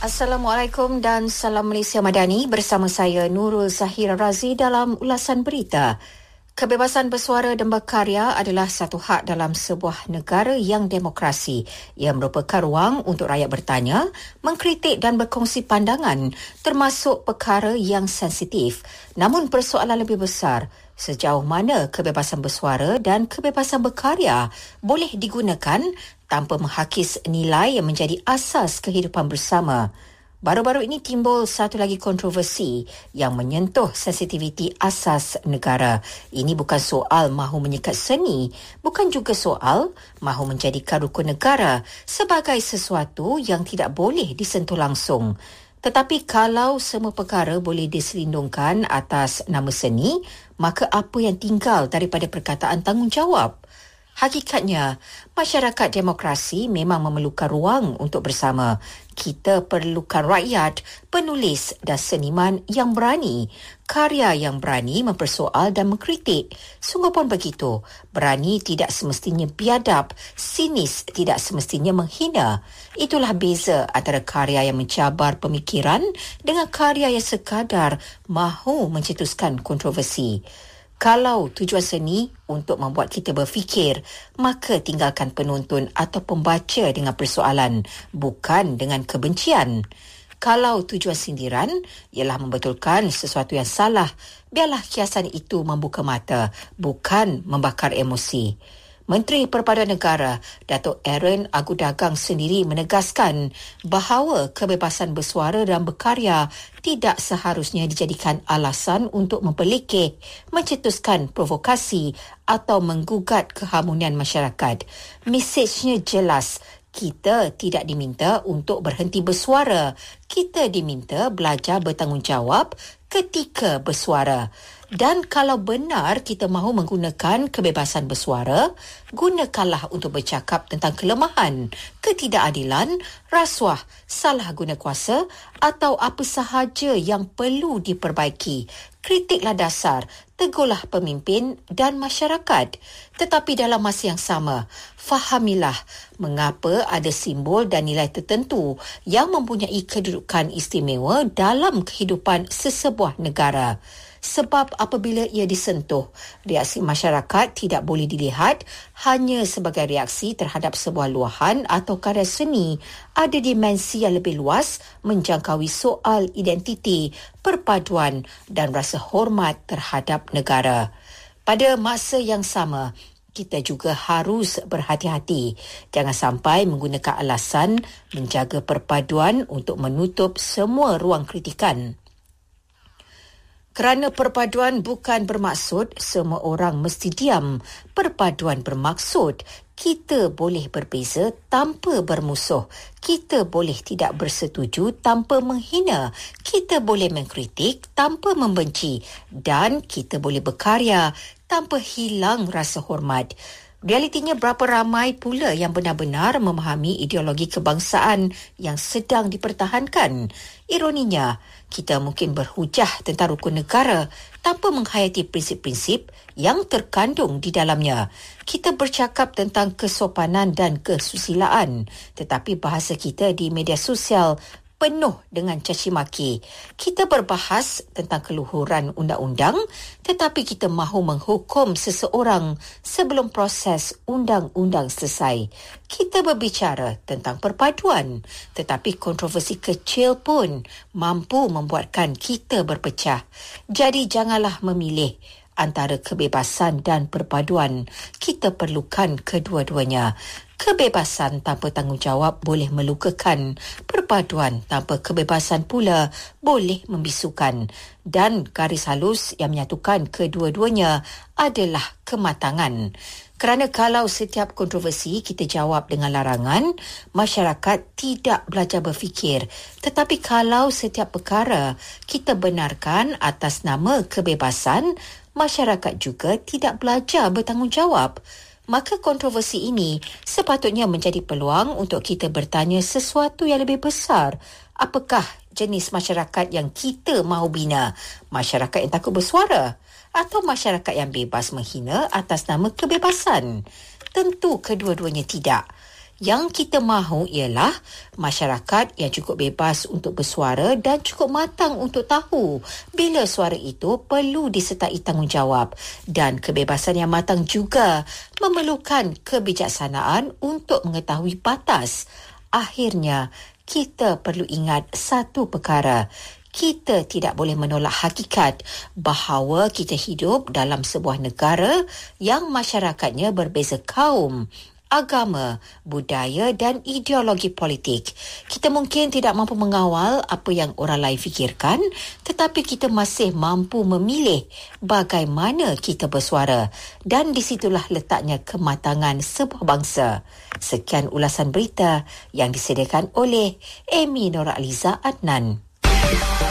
Assalamualaikum dan salam Malaysia Madani, bersama saya Nurul Zahira Razi dalam ulasan berita. Kebebasan bersuara dan berkarya adalah satu hak dalam sebuah negara yang demokrasi. Ia merupakan ruang untuk rakyat bertanya, mengkritik dan berkongsi pandangan, termasuk perkara yang sensitif. Namun persoalan lebih besar, sejauh mana kebebasan bersuara dan kebebasan berkarya boleh digunakan tanpa menghakis nilai yang menjadi asas kehidupan bersama. Baru-baru ini timbul satu lagi kontroversi yang menyentuh sensitiviti asas negara. Ini bukan soal mahu menyekat seni, bukan juga soal mahu menjadikan rukun negara sebagai sesuatu yang tidak boleh disentuh langsung. Tetapi kalau semua perkara boleh diselindungkan atas nama seni, maka apa yang tinggal daripada perkataan tanggungjawab? Hakikatnya, masyarakat demokrasi memang memerlukan ruang untuk bersama. Kita perlukan rakyat, penulis dan seniman yang berani, karya yang berani mempersoal dan mengkritik. Sungguh pun begitu, berani tidak semestinya biadab, sinis tidak semestinya menghina. Itulah beza antara karya yang mencabar pemikiran dengan karya yang sekadar mahu mencetuskan kontroversi. Kalau tujuan seni untuk membuat kita berfikir, maka tinggalkan penonton atau pembaca dengan persoalan, bukan dengan kebencian. Kalau tujuan sindiran ialah membetulkan sesuatu yang salah, biarlah kiasan itu membuka mata, bukan membakar emosi. Menteri Perpaduan Negara, Datuk Aaron Agudagang sendiri menegaskan bahawa kebebasan bersuara dan berkarya tidak seharusnya dijadikan alasan untuk memperlekeh, mencetuskan provokasi atau menggugat keharmonian masyarakat. Mesejnya jelas. Kita tidak diminta untuk berhenti bersuara. Kita diminta belajar bertanggungjawab ketika bersuara. Dan kalau benar kita mahu menggunakan kebebasan bersuara, gunakanlah untuk bercakap tentang kelemahan, ketidakadilan, rasuah, salah guna kuasa atau apa sahaja yang perlu diperbaiki. Kritiklah dasar, tegurlah pemimpin dan masyarakat. Tetapi dalam masa yang sama, fahamilah mengapa ada simbol dan nilai tertentu yang mempunyai kedudukan istimewa dalam kehidupan sesebuah negara. Sebab apabila ia disentuh, reaksi masyarakat tidak boleh dilihat hanya sebagai reaksi terhadap sebuah luahan atau karya seni. Ada dimensi yang lebih luas menjangkaui soal identiti, perpaduan dan rasa hormat terhadap negara. Pada masa yang sama, kita juga harus berhati-hati. Jangan sampai menggunakan alasan menjaga perpaduan untuk menutup semua ruang kritikan. Kerana perpaduan bukan bermaksud semua orang mesti diam. Perpaduan bermaksud kita boleh berbeza tanpa bermusuh. Kita boleh tidak bersetuju tanpa menghina. Kita boleh mengkritik tanpa membenci. Dan kita boleh berkarya tanpa hilang rasa hormat. Realitinya berapa ramai pula yang benar-benar memahami ideologi kebangsaan yang sedang dipertahankan. Ironinya, kita mungkin berhujah tentang rukun negara tanpa menghayati prinsip-prinsip yang terkandung di dalamnya. Kita bercakap tentang kesopanan dan kesusilaan, tetapi bahasa kita di media sosial penuh dengan caci maki. Kita berbahas tentang keluhuran undang-undang, tetapi kita mahu menghukum seseorang sebelum proses undang-undang selesai. Kita berbicara tentang perpaduan, tetapi kontroversi kecil pun mampu membuatkan kita berpecah. Jadi janganlah memilih antara kebebasan dan perpaduan. Kita perlukan kedua-duanya. Kebebasan tanpa tanggungjawab boleh melukakan. Perpaduan tanpa kebebasan pula boleh membisukan. Dan garis halus yang menyatukan kedua-duanya adalah kematangan. Kerana kalau setiap kontroversi kita jawab dengan larangan, masyarakat tidak belajar berfikir. Tetapi kalau setiap perkara kita benarkan atas nama kebebasan, masyarakat juga tidak belajar bertanggungjawab. Maka kontroversi ini sepatutnya menjadi peluang untuk kita bertanya sesuatu yang lebih besar. Apakah jenis masyarakat yang kita mahu bina? Masyarakat yang takut bersuara? Atau masyarakat yang bebas menghina atas nama kebebasan? Tentu kedua-duanya tidak. Yang kita mahu ialah masyarakat yang cukup bebas untuk bersuara dan cukup matang untuk tahu bila suara itu perlu disertai tanggungjawab. Dan kebebasan yang matang juga memerlukan kebijaksanaan untuk mengetahui batas. Akhirnya, kita perlu ingat satu perkara. Kita tidak boleh menolak hakikat bahawa kita hidup dalam sebuah negara yang masyarakatnya berbeza kaum, agama, budaya dan ideologi politik. Kita mungkin tidak mampu mengawal apa yang orang lain fikirkan, tetapi kita masih mampu memilih bagaimana kita bersuara. Dan di situlah letaknya kematangan sebuah bangsa. Sekian ulasan berita yang disediakan oleh Amy Nuraliza Adnan.